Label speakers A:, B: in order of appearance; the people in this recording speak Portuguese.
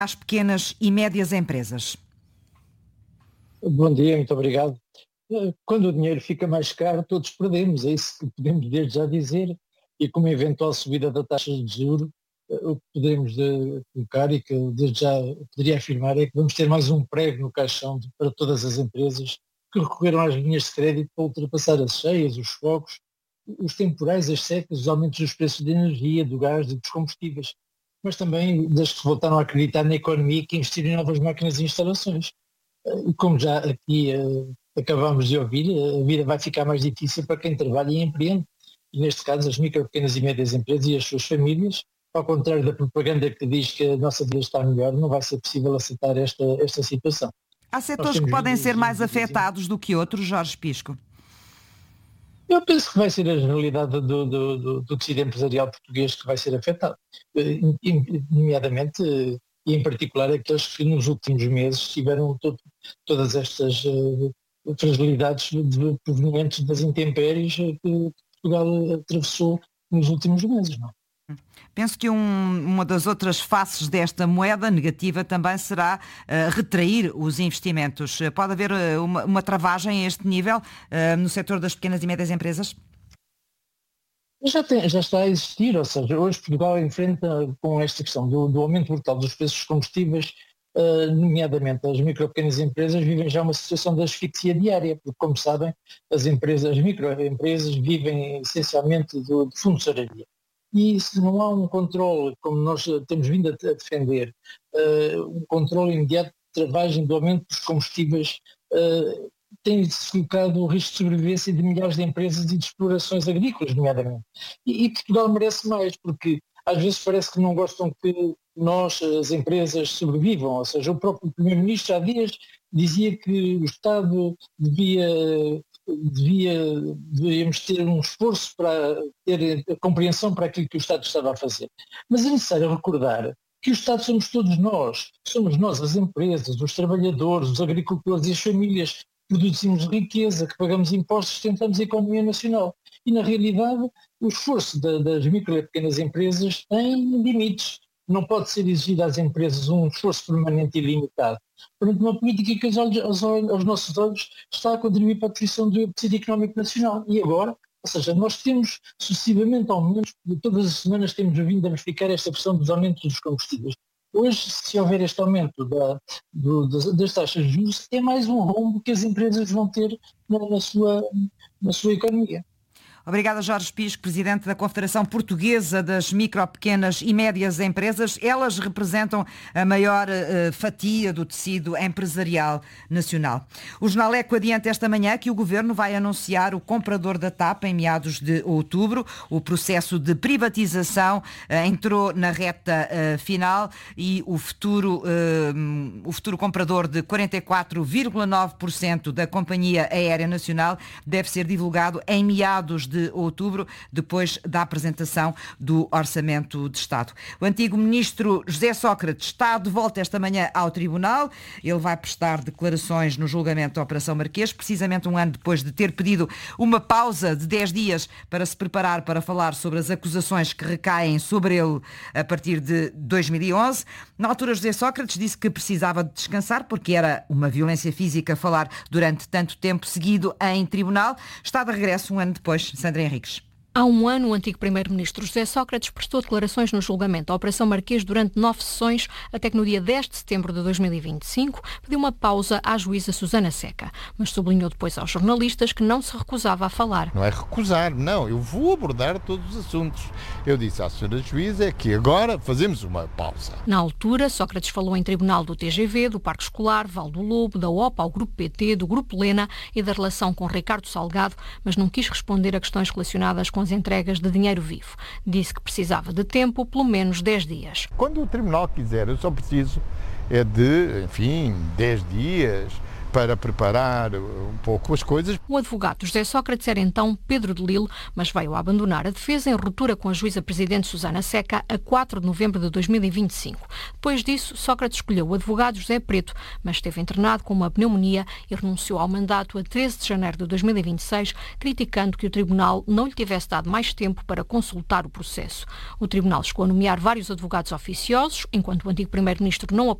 A: às pequenas e médias empresas.
B: Bom dia, muito obrigado. Quando o dinheiro fica mais caro, todos perdemos, é isso que podemos desde já dizer, e com uma eventual subida da taxa de juros, o que podemos colocar e que desde já poderia afirmar é que vamos ter mais um prego no caixão para todas as empresas que recorreram às linhas de crédito para ultrapassar as cheias, os focos, os temporais, as secas, os aumentos dos preços de energia, do gás e dos combustíveis, mas também das que voltaram a acreditar na economia e que investiram em novas máquinas e instalações. Como já aqui acabamos de ouvir, a vida vai ficar mais difícil para quem trabalha e empreende, e neste caso as micro, pequenas e médias empresas e as suas famílias. Ao contrário da propaganda que diz que a nossa vida está melhor, não vai ser possível aceitar esta situação.
A: Há setores que podem ser mais afetados do que outros, Jorge Pisco?
B: Eu penso que vai ser a generalidade do tecido empresarial português que vai ser afetado, nomeadamente e em particular aqueles que nos últimos meses tiveram todas estas fragilidades provenientes das intempéries que Portugal atravessou nos últimos meses, não é?
A: Penso que uma das outras faces desta moeda negativa também será retrair os investimentos. Pode haver uma travagem a este nível no setor das pequenas e médias empresas?
B: Já está a existir, ou seja, hoje Portugal enfrenta com esta questão do aumento brutal dos preços dos combustíveis, nomeadamente as micro e pequenas empresas vivem já uma situação de asfixia diária, porque como sabem, as microempresas vivem essencialmente de fundo de soraria. E se não há um controle, como nós temos vindo a defender, um controle imediato de travagem do aumento dos combustíveis, tem-se colocado o risco de sobrevivência de milhares de empresas e de explorações agrícolas, nomeadamente. E Portugal merece mais, porque às vezes parece que não gostam que nós, as empresas, sobrevivam. Ou seja, o próprio Primeiro-Ministro há dias dizia que o Estado devíamos ter um esforço para ter a compreensão para aquilo que o Estado estava a fazer. Mas é necessário recordar que o Estado somos nós, as empresas, os trabalhadores, os agricultores e as famílias que produzimos riqueza, que pagamos impostos, sustentamos a economia nacional. E na realidade o esforço das micro e pequenas empresas tem limites. Não pode ser exigido às empresas um esforço permanente e ilimitado. Portanto, uma política que aos nossos olhos está a contribuir para a destruição do tecido económico nacional. E agora, ou seja, nós temos sucessivamente aumentos, todas as semanas temos vindo a verificar esta questão dos aumentos dos combustíveis. Hoje, se houver este aumento das taxas de juros, é mais um rombo que as empresas vão ter na sua economia.
A: Obrigada, Jorge Pisco, Presidente da Confederação Portuguesa das Micro, Pequenas e Médias Empresas. Elas representam a maior fatia do tecido empresarial nacional. O Jornal Eco adianta esta manhã que o Governo vai anunciar o comprador da TAP em meados de outubro. O processo de privatização entrou na reta final e o futuro comprador de 44,9% da Companhia Aérea Nacional deve ser divulgado em meados de outubro, depois da apresentação do Orçamento de Estado. O antigo ministro José Sócrates está de volta esta manhã ao Tribunal. Ele vai prestar declarações no julgamento da Operação Marquês, precisamente um ano depois de ter pedido uma pausa de 10 dias para se preparar para falar sobre as acusações que recaem sobre ele a partir de 2011. Na altura, José Sócrates disse que precisava de descansar porque era uma violência física falar durante tanto tempo seguido em tribunal. Está de regresso um ano depois. Sandra Henriques.
C: Há um ano, o antigo primeiro-ministro José Sócrates prestou declarações no julgamento da Operação Marquês durante 9 sessões, até que no dia 10 de setembro de 2025 pediu uma pausa à juíza Susana Seca, mas sublinhou depois aos jornalistas que não se recusava a falar.
D: Não é recusar, não, eu vou abordar todos os assuntos. Eu disse à senhora juíza que agora fazemos uma pausa.
C: Na altura, Sócrates falou em tribunal do TGV, do Parque Escolar, Val do Lobo, da OPA ao Grupo PT, do Grupo Lena e da relação com Ricardo Salgado, mas não quis responder a questões relacionadas com as entregas de dinheiro vivo. Disse que precisava de tempo, pelo menos 10 dias.
D: Quando o tribunal quiser, eu só preciso de, 10 dias para preparar um pouco as coisas.
C: O advogado José Sócrates era então Pedro de Lille, mas veio a abandonar a defesa em ruptura com a juíza-presidente Susana Seca a 4 de novembro de 2025. Depois disso, Sócrates escolheu o advogado José Preto, mas esteve internado com uma pneumonia e renunciou ao mandato a 13 de janeiro de 2026, criticando que o Tribunal não lhe tivesse dado mais tempo para consultar o processo. O Tribunal chegou a nomear vários advogados oficiosos, enquanto o antigo Primeiro-Ministro não